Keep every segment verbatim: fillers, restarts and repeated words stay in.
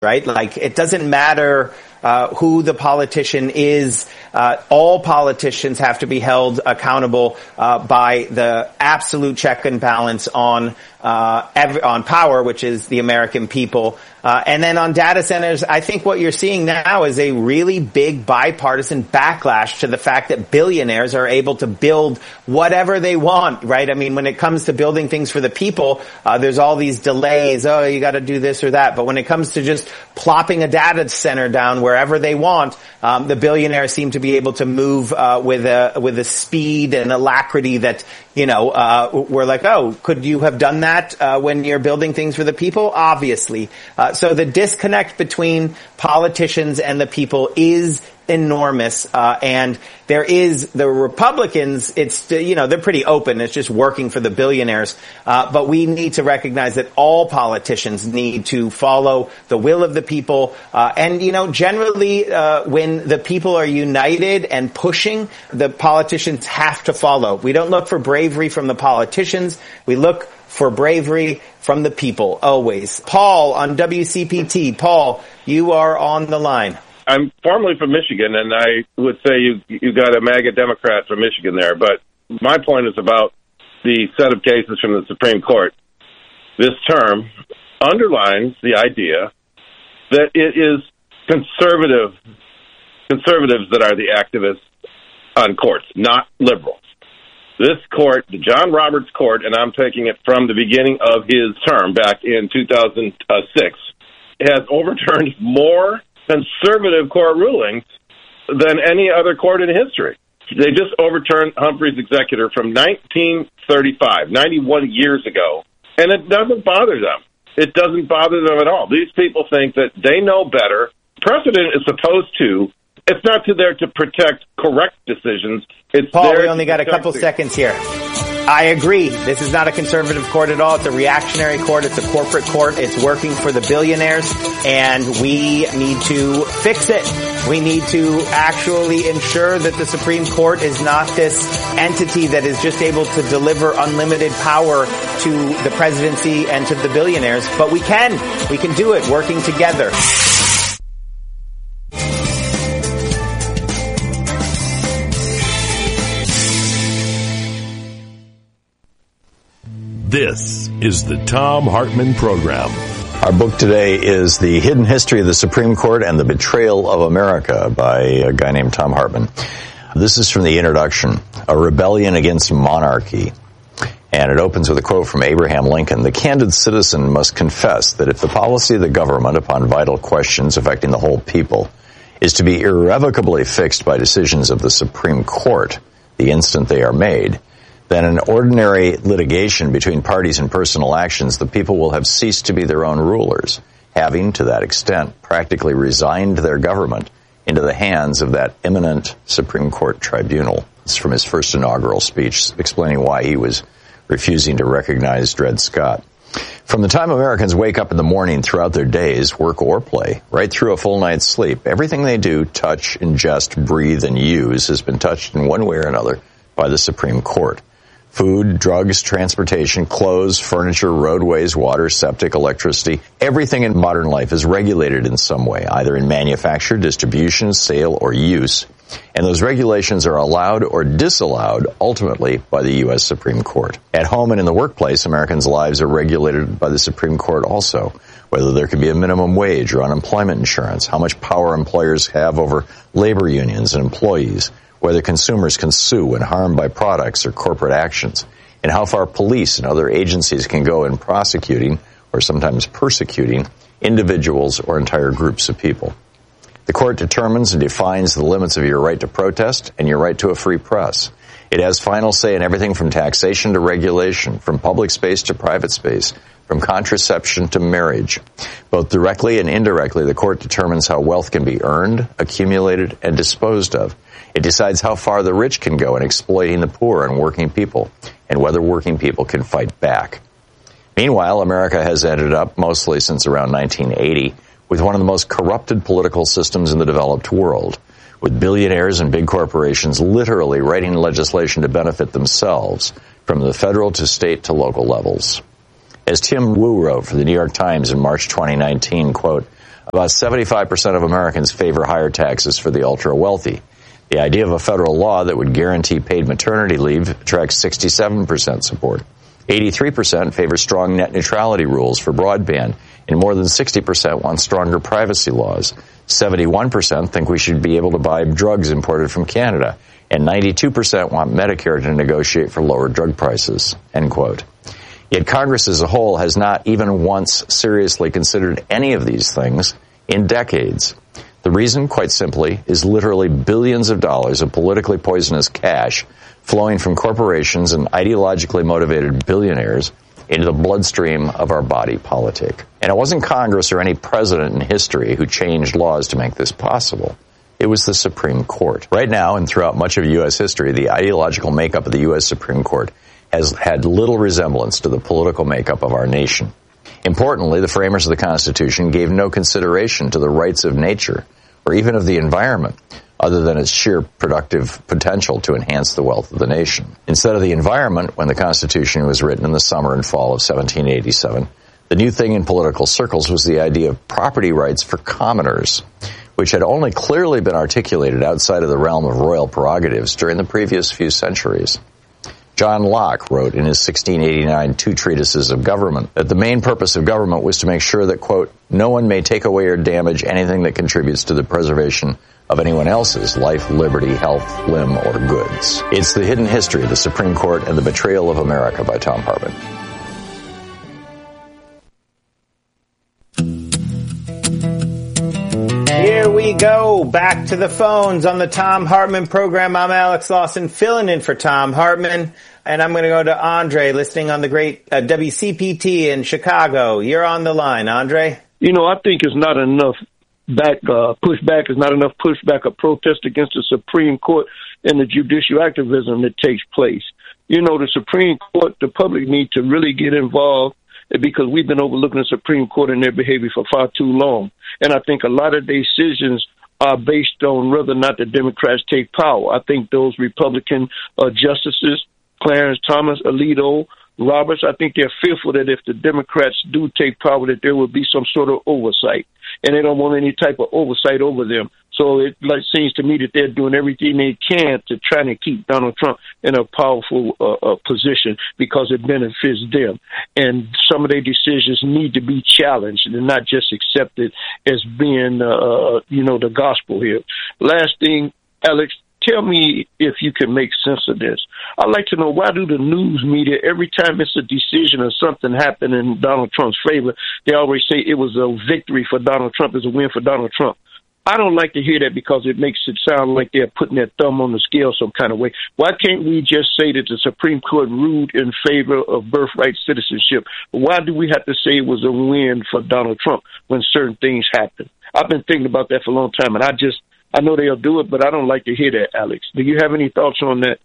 right? Like, it doesn't matter uh, who the politician is. Uh, all politicians have to be held accountable uh, by the absolute check and balance on uh, every, on power, which is the American people. Uh, and then on data centers, I think what you're seeing now is a really big bipartisan backlash to the fact that billionaires are able to build whatever they want, right? I mean, when it comes to building things for the people, uh, there's all these delays. Oh, you got to do this or that. But when it comes to just plopping a data center down wherever they want, um, the billionaires seem to be able to move uh, with a with a speed and alacrity that, you know, uh, we're like, oh, could you have done that uh, when you're building things for the people? Obviously. Uh, so the disconnect between politicians and the people is enormous, uh, and there is the Republicans. It's, you know, they're pretty open. It's just working for the billionaires. Uh, but we need to recognize that all politicians need to follow the will of the people. Uh, and, you know, generally, uh, when the people are united and pushing, the politicians have to follow. We don't look for bravery from the politicians. We look for bravery from the people, always. Paul on W C P T. Paul, you are on the line. I'm formerly from Michigan, and I would say you you got a MAGA Democrat from Michigan there. But my point is about the set of cases from the Supreme Court. This term underlines the idea that it is conservative conservatives that are the activists on courts, not liberals. This court, the John Roberts Court, and I'm taking it from the beginning of his term back in two thousand six, has overturned more conservative court rulings than any other court in history. They just overturned Humphrey's executor from nineteen thirty-five, ninety-one years ago, and it doesn't bother them. It doesn't bother them at all. These people think that they know better. Precedent is supposed to, it's not to there to protect correct decisions. It's Paul, we only got a couple seconds here. I agree. This is not a conservative court at all. It's a reactionary court. It's a corporate court. It's working for the billionaires, and we need to fix it. We need to actually ensure that the Supreme Court is not this entity that is just able to deliver unlimited power to the presidency and to the billionaires. But we can. We can do it working together. This is the Thom Hartmann Program. Our book today is The Hidden History of the Supreme Court and the Betrayal of America by a guy named Thom Hartmann. This is from the introduction, A Rebellion Against Monarchy. And it opens with a quote from Abraham Lincoln. The candid citizen must confess that if the policy of the government upon vital questions affecting the whole people is to be irrevocably fixed by decisions of the Supreme Court the instant they are made, then in ordinary litigation between parties and personal actions, the people will have ceased to be their own rulers, having, to that extent, practically resigned their government into the hands of that eminent Supreme Court tribunal. It's from his first inaugural speech, explaining why he was refusing to recognize Dred Scott. From the time Americans wake up in the morning throughout their days, work or play, right through a full night's sleep, everything they do, touch, ingest, breathe, and use has been touched in one way or another by the Supreme Court. Food, drugs, transportation, clothes, furniture, roadways, water, septic, electricity. Everything in modern life is regulated in some way, either in manufacture, distribution, sale, or use. And those regulations are allowed or disallowed ultimately by the U S Supreme Court. At home and in the workplace, Americans' lives are regulated by the Supreme Court also. Whether there can be a minimum wage or unemployment insurance, how much power employers have over labor unions and employees, whether consumers can sue when harmed by products or corporate actions, and how far police and other agencies can go in prosecuting or sometimes persecuting individuals or entire groups of people. The court determines and defines the limits of your right to protest and your right to a free press. It has final say in everything from taxation to regulation, from public space to private space, from contraception to marriage. Both directly and indirectly, the court determines how wealth can be earned, accumulated, and disposed of. It decides how far the rich can go in exploiting the poor and working people, and whether working people can fight back. Meanwhile, America has ended up, mostly since around nineteen eighty, with one of the most corrupted political systems in the developed world, with billionaires and big corporations literally writing legislation to benefit themselves, from the federal to state to local levels. As Tim Wu wrote for the New York Times in March twenty nineteen, quote, About seventy-five percent of Americans favor higher taxes for the ultra-wealthy. The idea of a federal law that would guarantee paid maternity leave attracts sixty-seven percent support. eighty-three percent favor strong net neutrality rules for broadband, and more than sixty percent want stronger privacy laws. seventy-one percent think we should be able to buy drugs imported from Canada, and ninety-two percent want Medicare to negotiate for lower drug prices, end quote. Yet Congress as a whole has not even once seriously considered any of these things in decades. The reason, quite simply, is literally billions of dollars of politically poisonous cash flowing from corporations and ideologically motivated billionaires into the bloodstream of our body politic. And it wasn't Congress or any president in history who changed laws to make this possible. It was the Supreme Court. Right now, and throughout much of U S history, the ideological makeup of the U S Supreme Court has had little resemblance to the political makeup of our nation. Importantly, the framers of the Constitution gave no consideration to the rights of nature or even of the environment, other than its sheer productive potential to enhance the wealth of the nation. Instead of the environment, when the Constitution was written in the summer and fall of seventeen eighty-seven, the new thing in political circles was the idea of property rights for commoners, which had only clearly been articulated outside of the realm of royal prerogatives during the previous few centuries. John Locke wrote in his sixteen eighty-nine Two Treatises of Government that the main purpose of government was to make sure that, quote, no one may take away or damage anything that contributes to the preservation of anyone else's life, liberty, health, limb, or goods. It's The Hidden History of the Supreme Court and the Betrayal of America by Thom Hartmann. Here we go, back to the phones on the Thom Hartmann program. I'm Alex Lawson, filling in for Thom Hartmann, and I'm going to go to Andre, listening on the great uh, W C P T in Chicago. You're on the line, Andre. You know, I think it's not enough back uh, pushback, is not enough pushback or protest against the Supreme Court and the judicial activism that takes place. You know, the Supreme Court, the public need to really get involved, because we've been overlooking the Supreme Court and their behavior for far too long. And I think a lot of decisions are based on whether or not the Democrats take power. I think those Republican uh, justices, Clarence Thomas, Alito, Roberts, I think they're fearful that if the Democrats do take power, that there will be some sort of oversight. And they don't want any type of oversight over them. So it like, seems to me that they're doing everything they can to try to keep Donald Trump in a powerful uh, uh, position because it benefits them. And some of their decisions need to be challenged and not just accepted as being, uh, you know, the gospel here. Last thing, Alex, tell me if you can make sense of this. I'd like to know, why do the news media, every time it's a decision or something happened in Donald Trump's favor, they always say it was a victory for Donald Trump, it's a win for Donald Trump. I don't like to hear that because it makes it sound like they're putting their thumb on the scale some kind of way. Why can't we just say that the Supreme Court ruled in favor of birthright citizenship? Why do we have to say it was a win for Donald Trump when certain things happen? I've been thinking about that for a long time, and I just, I know they'll do it, but I don't like to hear that, Alex. Do you have any thoughts on that?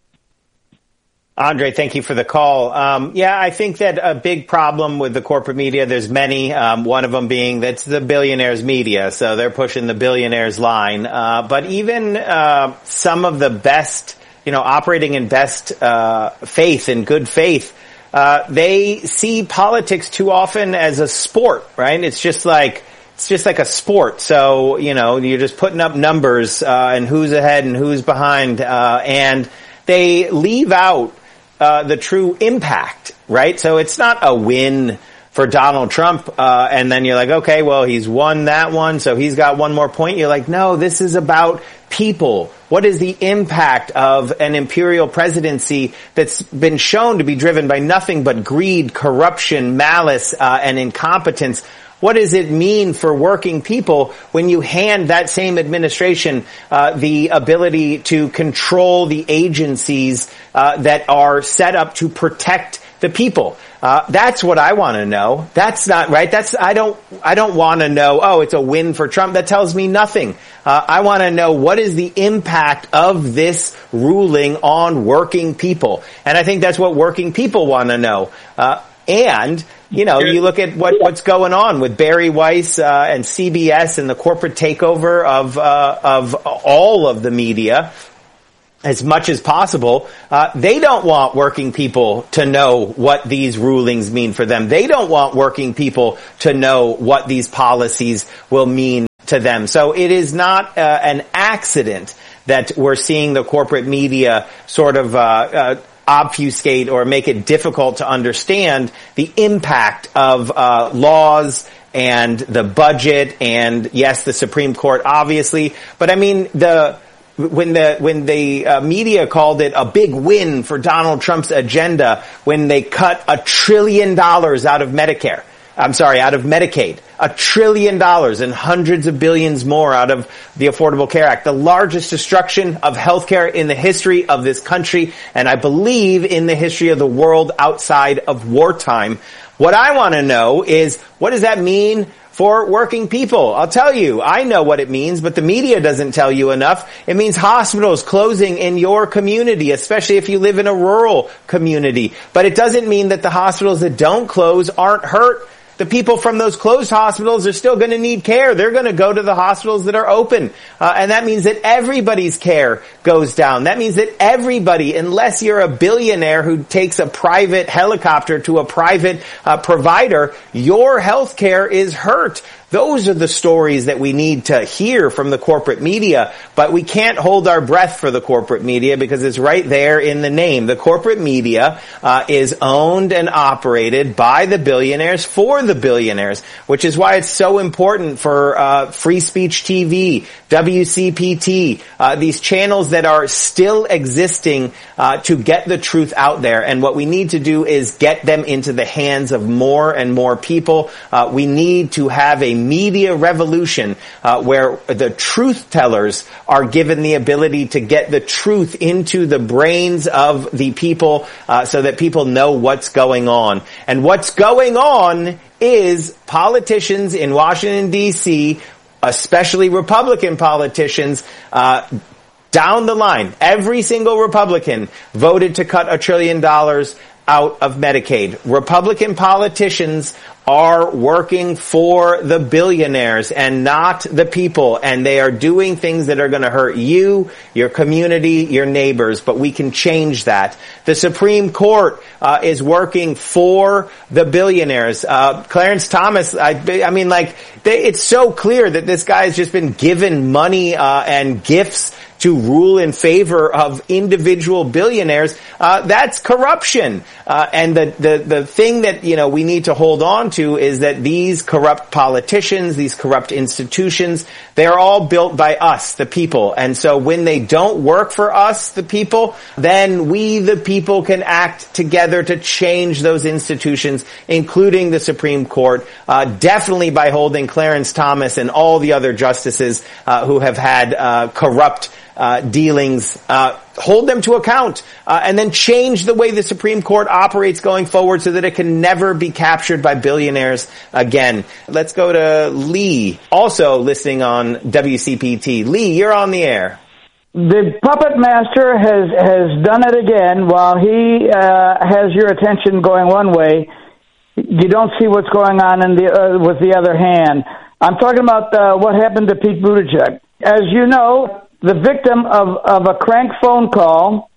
Andre, thank you for the call. Um, yeah, I think that a big problem with the corporate media, there's many, um, one of them being that's the billionaires media, so they're pushing the billionaires line. Uh, but even uh, some of the best, you know, operating in best uh, faith and good faith, uh, they see politics too often as a sport, right? It's just like, it's just like a sport. So, you know, you're just putting up numbers uh, and who's ahead and who's behind, uh, and they leave out Uh, the true impact, right? So it's not a win for Donald Trump, uh, and then you're like, okay, well, he's won that one, so he's got one more point. You're like, no, this is about people. What is the impact of an imperial presidency that's been shown to be driven by nothing but greed, corruption, malice, uh, and incompetence? What does it mean for working people when you hand that same administration uh, the ability to control the agencies uh, that are set up to protect the people? Uh, that's what I want to know. That's not right. That's I don't I don't want to know, oh, it's a win for Trump. That tells me nothing. Uh, I want to know, what is the impact of this ruling on working people? And I think that's what working people want to know. Uh, and You know, you look at what, what's going on with Barry Weiss uh, and C B S and the corporate takeover of uh, of all of the media. as much as possible, uh, they don't want working people to know what these rulings mean for them. They don't want working people to know what these policies will mean to them. So it is not uh, an accident that we're seeing the corporate media sort of uh, uh obfuscate or make it difficult to understand the impact of uh laws and the budget and, yes, the Supreme Court, obviously. But I mean, the when the when the uh, media called it a big win for Donald Trump's agenda when they cut a trillion dollars out of Medicare. I'm sorry, out of Medicaid. A trillion dollars and hundreds of billions more out of the Affordable Care Act. The largest destruction of healthcare in the history of this country, and I believe in the history of the world outside of wartime. What I want to know is, what does that mean for working people? I'll tell you, I know what it means, but the media doesn't tell you enough. It means hospitals closing in your community, especially if you live in a rural community. But it doesn't mean that the hospitals that don't close aren't hurt. The people from those closed hospitals are still going to need care. They're going to go to the hospitals that are open. Uh, and that means that everybody's care goes down. That means that everybody, unless you're a billionaire who takes a private helicopter to a private uh, provider, your health care is hurt. Those are the stories that we need to hear from the corporate media, but we can't hold our breath for the corporate media because it's right there in the name. The corporate media uh, is owned and operated by the billionaires for the billionaires, which is why it's so important for uh, Free Speech T V, W C P T, uh, these channels that are still existing uh, to get the truth out there. And what we need to do is get them into the hands of more and more people. Uh, we need to have a media revolution uh, where the truth tellers are given the ability to get the truth into the brains of the people uh, so that people know what's going on. And what's going on is politicians in Washington, D C, especially Republican politicians, uh, down the line, every single Republican voted to cut a trillion dollars out of Medicaid. Republican politicians are working for the billionaires and not the people, and they are doing things that are going to hurt you, your community, your neighbors, but we can change that. The Supreme Court uh, is working for the billionaires. Uh, Clarence Thomas, I, I mean, like, they, it's so clear that this guy has just been given money uh, and gifts to rule in favor of individual billionaires. Uh, that's corruption. Uh, and the, the, the thing that, you know, we need to hold on to is that these corrupt politicians, these corrupt institutions, they're all built by us, the people. And so when they don't work for us, the people, then we, the people, can act together to change those institutions, including the Supreme Court, uh, definitely by holding Clarence Thomas and all the other justices uh, who have had uh, corrupt Uh, dealings, uh, hold them to account, uh, and then change the way the Supreme Court operates going forward so that it can never be captured by billionaires again. Let's go to Lee, also listening on W C P T. Lee, you're on the air. The puppet master has, has done it again. While he uh, has your attention going one way, you don't see what's going on in the uh, with the other hand. I'm talking about uh, what happened to Pete Buttigieg. As you know, the victim of, of a crank phone call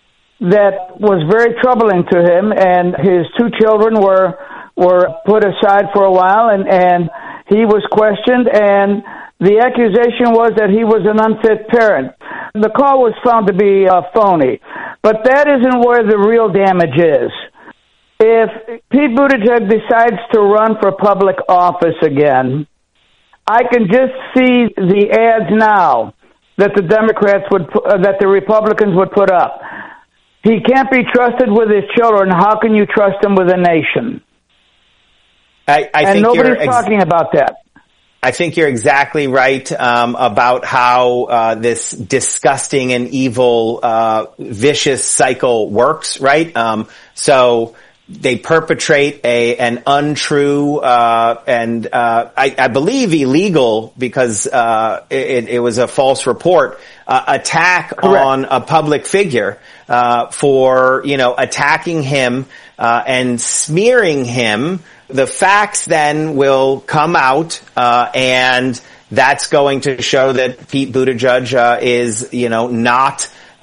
that was very troubling to him, and his two children were were put aside for a while, and, and he was questioned, and the accusation was that he was an unfit parent. The call was found to be uh, phony, but that isn't where the real damage is. If Pete Buttigieg decides to run for public office again, I can just see the ads now that the Democrats would, uh, that the Republicans would put up. He can't be trusted with his children. How can you trust him with a nation? I, I and think nobody's ex- talking about that. I think you're exactly right um, about how uh, this disgusting and evil, uh, vicious cycle works. Right? Um, so. They perpetrate a an untrue uh and uh I, I believe illegal, because uh it, it was a false report, uh, attack Correct. on a public figure uh for, you know, attacking him uh and smearing him. The facts then will come out uh and that's going to show that Pete Buttigieg uh, is, you know, not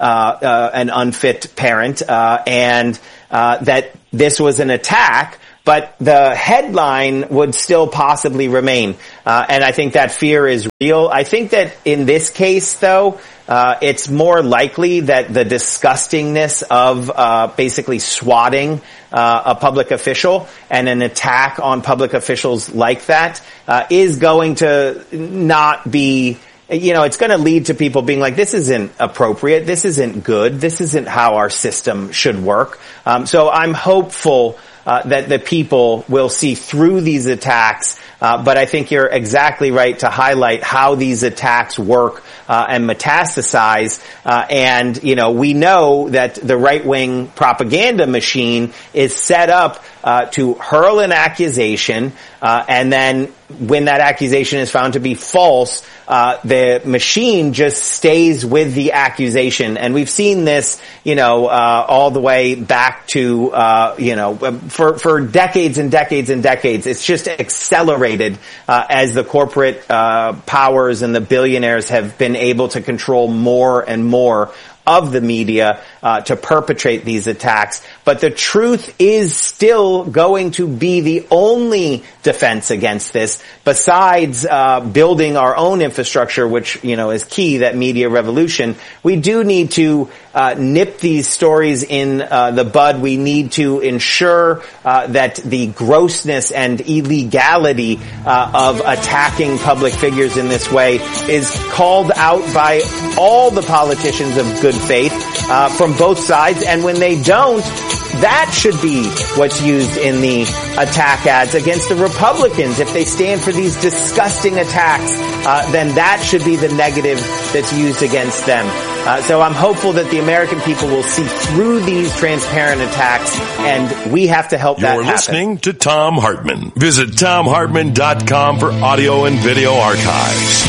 uh, uh, an unfit parent, uh, and uh, that this was an attack, but the headline would still possibly remain. Uh, and I think that fear is real. I think that in this case, though, uh, it's more likely that the disgustingness of uh, basically swatting uh, a public official and an attack on public officials like that uh, is going to not be, you know, it's going to lead to people being like, this isn't appropriate, this isn't good, this isn't how our system should work. Um, so I'm hopeful Uh, that the people will see through these attacks, uh, but I think you're exactly right to highlight how these attacks work uh, and metastasize. Uh, and you know, we know that the right-wing propaganda machine is set up uh, to hurl an accusation, uh, and then when that accusation is found to be false, uh, the machine just stays with the accusation. And we've seen this, you know, uh, all the way back to, uh, you know, for, for decades and decades and decades. It's just accelerated, uh, as the corporate, uh, powers and the billionaires have been able to control more and more of the media, uh, to perpetrate these attacks. But the truth is still going to be the only defense against this, besides, uh, building our own infrastructure, which, you know, is key, that media revolution. We do need to, uh, nip these stories in, uh, the bud. We need to ensure, uh, that the grossness and illegality, uh, of attacking public figures in this way is called out by all the politicians of good faith, uh, from both sides. And when they don't, that should be what's used in the attack ads against the Republicans. If they stand for these disgusting attacks, uh, then that should be the negative that's used against them. Uh, so I'm hopeful that the American people will see through these transparent attacks, and we have to help that happen. You're listening to Thom Hartmann. Visit Thom Hartmann dot com for audio and video archives.